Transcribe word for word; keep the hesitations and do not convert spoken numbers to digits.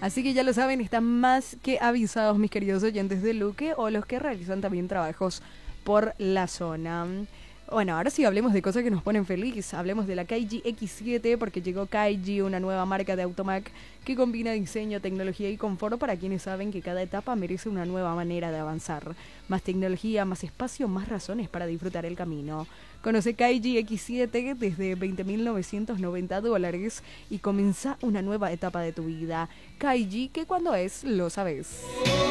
Así que ya lo saben, están más que avisados mis queridos oyentes de Luque o los que realizan también trabajos por la zona. Bueno, ahora sí hablemos de cosas que nos ponen feliz. Hablemos de la Kaiji equis siete porque llegó Kaiji, una nueva marca de Automac que combina diseño, tecnología y confort para quienes saben que cada etapa merece una nueva manera de avanzar. Más tecnología, más espacio, más razones para disfrutar el camino. Conoce Kaiji equis siete desde veinte mil novecientos noventa dólares y comienza una nueva etapa de tu vida. Kaiji, que cuando es, lo sabes.